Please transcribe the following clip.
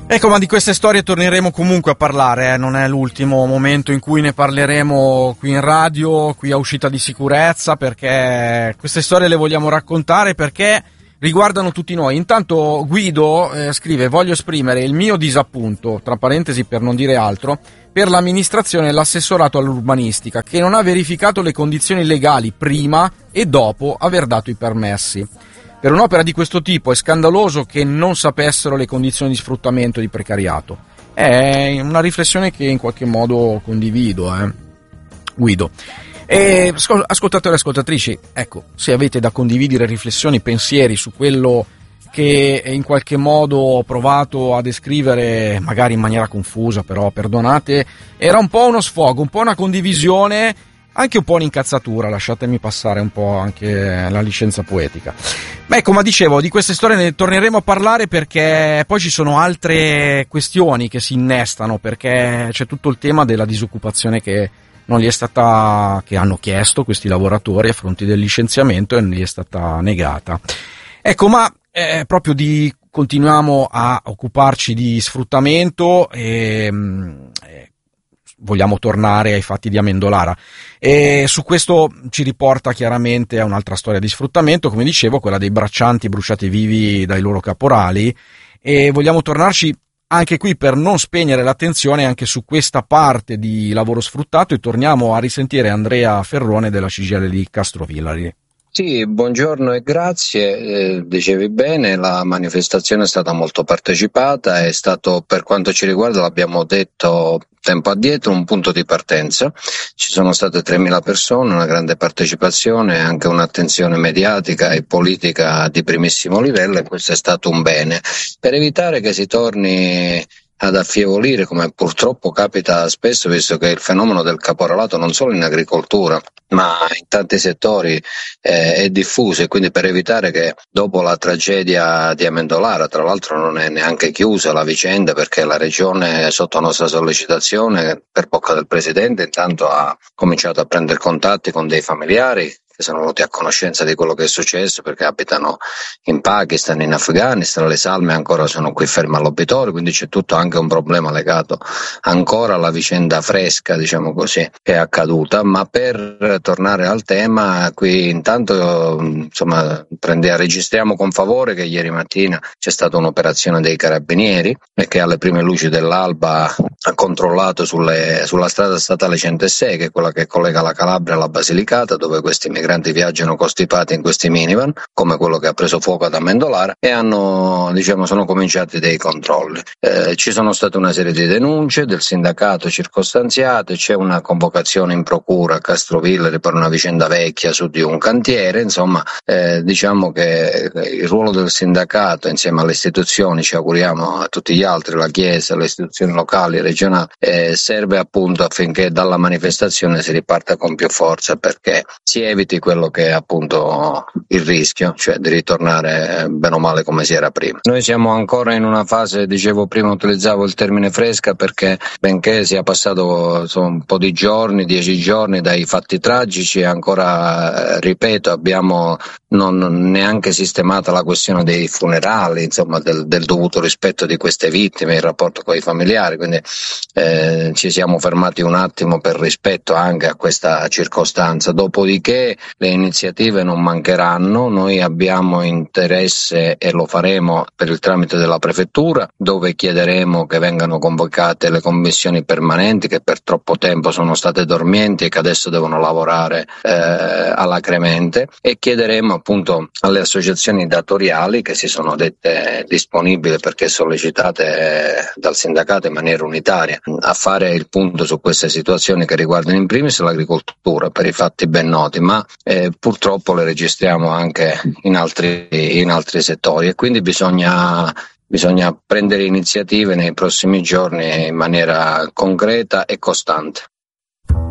Ecco, ma di queste storie torneremo comunque a parlare, non è l'ultimo momento in cui ne parleremo qui in radio, qui a Uscita di Sicurezza, perché queste storie le vogliamo raccontare perché riguardano tutti noi. Intanto Guido scrive: voglio esprimere il mio disappunto, tra parentesi per non dire altro, per l'amministrazione e l'assessorato all'urbanistica che non ha verificato le condizioni legali prima e dopo aver dato i permessi. Per un'opera di questo tipo è scandaloso che non sapessero le condizioni di sfruttamento e di precariato. È una riflessione che in qualche modo condivido, Guido. E ascoltatori e ascoltatrici, ecco, se avete da condividere riflessioni, pensieri su quello che in qualche modo ho provato a descrivere, magari in maniera confusa, però perdonate, era un po' uno sfogo, un po' una condivisione, anche un po' un'incazzatura, lasciatemi passare un po' anche la licenza poetica. Beh, come dicevo, di queste storie ne torneremo a parlare perché poi ci sono altre questioni che si innestano, perché c'è tutto il tema della disoccupazione che non gli è stata, che hanno chiesto questi lavoratori a fronte del licenziamento e non gli è stata negata. Ecco, ma proprio continuiamo a occuparci di sfruttamento e vogliamo tornare ai fatti di Amendolara e su questo ci riporta chiaramente a un'altra storia di sfruttamento, come dicevo, quella dei braccianti bruciati vivi dai loro caporali, e vogliamo tornarci anche qui per non spegnere l'attenzione anche su questa parte di lavoro sfruttato, e torniamo a risentire Andrea Ferrone della CGIL di Castrovillari. Sì, buongiorno e grazie. Dicevi bene, la manifestazione è stata molto partecipata, è stato, per quanto ci riguarda, l'abbiamo detto tempo addietro, un punto di partenza. Ci sono state 3.000 persone, una grande partecipazione, anche un'attenzione mediatica e politica di primissimo livello, e questo è stato un bene. Per evitare che si torni ad affievolire, come purtroppo capita spesso, visto che il fenomeno del caporalato non solo in agricoltura ma in tanti settori è diffuso, e quindi per evitare che dopo la tragedia di Amendolara, tra l'altro non è neanche chiusa la vicenda, perché la Regione, sotto nostra sollecitazione, per bocca del Presidente, intanto ha cominciato a prendere contatti con dei familiari che sono venuti a conoscenza di quello che è successo, perché abitano in Pakistan, in Afghanistan, le salme ancora sono qui ferme all'obitorio, quindi c'è tutto anche un problema legato ancora alla vicenda fresca, diciamo così, che è accaduta. Ma per tornare al tema, qui intanto insomma registriamo con favore che ieri mattina c'è stata un'operazione dei carabinieri e che alle prime luci dell'alba ha controllato sulla strada statale 106, che è quella che collega la Calabria alla Basilicata, dove questi migranti viaggiano costipati in questi minivan, come quello che ha preso fuoco ad Amendolara, e sono cominciati dei controlli. Ci sono state una serie di denunce del sindacato circostanziate, c'è una convocazione in procura a Castrovillari per una vicenda vecchia su di un cantiere. Insomma, diciamo che il ruolo del sindacato insieme alle istituzioni, ci auguriamo a tutti gli altri, la Chiesa, le istituzioni locali, regionali, serve appunto affinché dalla manifestazione si riparta con più forza, perché si eviti quello che è appunto il rischio, cioè di ritornare bene o male come si era prima. Noi siamo ancora in una fase, dicevo prima, utilizzavo il termine fresca perché benché sia passato un po' di giorni, 10 giorni dai fatti tragici, ancora ripeto, abbiamo non neanche sistemata la questione dei funerali, insomma del dovuto rispetto di queste vittime, il rapporto con i familiari, quindi ci siamo fermati un attimo per rispetto anche a questa circostanza. Dopodiché le iniziative non mancheranno, noi abbiamo interesse e lo faremo per il tramite della prefettura, dove chiederemo che vengano convocate le commissioni permanenti che per troppo tempo sono state dormienti e che adesso devono lavorare alacremente, e chiederemo appunto alle associazioni datoriali che si sono dette disponibili, perché sollecitate dal sindacato in maniera unitaria, a fare il punto su queste situazioni che riguardano in primis l'agricoltura, per i fatti ben noti, ma purtroppo le registriamo anche in altri settori, e quindi bisogna prendere iniziative nei prossimi giorni in maniera concreta e costante.